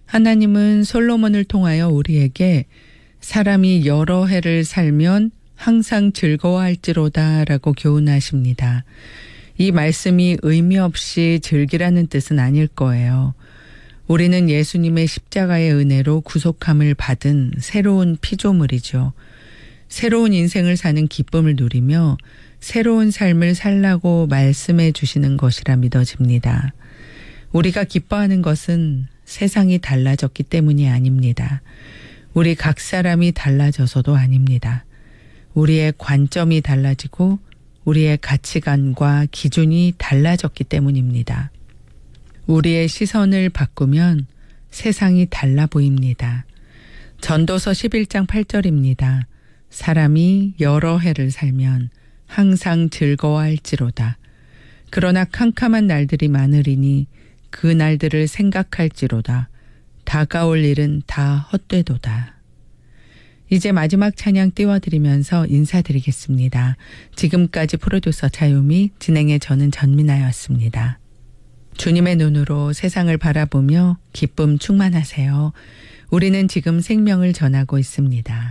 하나님은 솔로몬을 통하여 우리에게 사람이 여러 해를 살면 항상 즐거워할지로다 라고 교훈하십니다. 이 말씀이 의미 없이 즐기라는 뜻은 아닐 거예요. 우리는 예수님의 십자가의 은혜로 구속함을 받은 새로운 피조물이죠. 새로운 인생을 사는 기쁨을 누리며 새로운 삶을 살라고 말씀해 주시는 것이라 믿어집니다. 우리가 기뻐하는 것은 세상이 달라졌기 때문이 아닙니다. 우리 각 사람이 달라져서도 아닙니다. 우리의 관점이 달라지고 우리의 가치관과 기준이 달라졌기 때문입니다. 우리의 시선을 바꾸면 세상이 달라 보입니다. 전도서 11장 8절입니다. 사람이 여러 해를 살면 항상 즐거워할지로다. 그러나 캄캄한 날들이 많으리니 그 날들을 생각할지로다. 다가올 일은 다 헛되도다. 이제 마지막 찬양 띄워드리면서 인사드리겠습니다. 지금까지 프로듀서 차유미, 진행의 저는 전민아였습니다. 주님의 눈으로 세상을 바라보며 기쁨 충만하세요. 우리는 지금 생명을 전하고 있습니다.